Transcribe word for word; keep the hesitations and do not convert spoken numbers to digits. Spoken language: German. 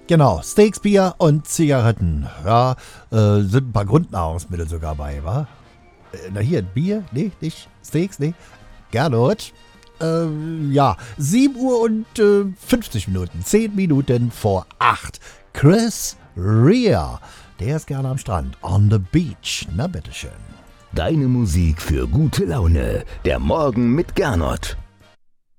Genau, Steaks, Bier und Zigaretten. Ja, äh, sind ein paar Grundnahrungsmittel sogar bei, wa? Äh, na hier, Bier? Nee, nicht. Steaks? Nee. Gernot? Äh, ja, sieben Uhr und äh, fünfzig Minuten. zehn Minuten vor acht. Chris Rea. Der ist gerne am Strand. On the beach. Na bitteschön. Deine Musik für gute Laune. Der Morgen mit Gernot.